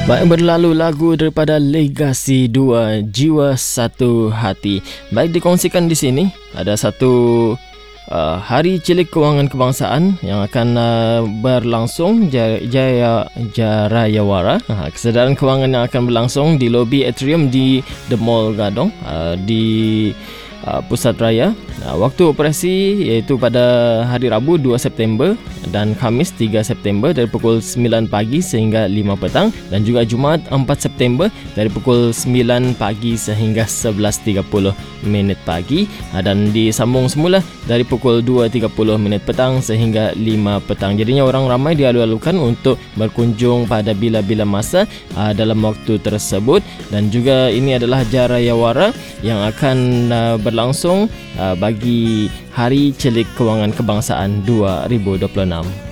Baik, berlalu lagu daripada Legasi 2, Jiwa Satu Hati. Baik, dikongsikan di sini ada satu Hari Cilik Kewangan Kebangsaan yang akan berlangsung Jarayawara. Kesedaran kewangan yang akan berlangsung di lobi atrium di The Mall Gadong di Pusat Raya. Waktu operasi iaitu pada hari Rabu 2 September dan Khamis 3 September dari pukul 9 pagi sehingga 5 petang, dan juga Jumaat 4 September dari pukul 9 pagi sehingga 11.30 pagi, dan disambung semula dari pukul 2.30 petang sehingga 5 petang. Jadinya orang ramai dialu-alukan untuk berkunjung pada bila-bila masa dalam waktu tersebut. Dan juga ini adalah Jarayawara yang akan berlangsung bagi Hari Cilik Kewangan Kebangsaan 2026.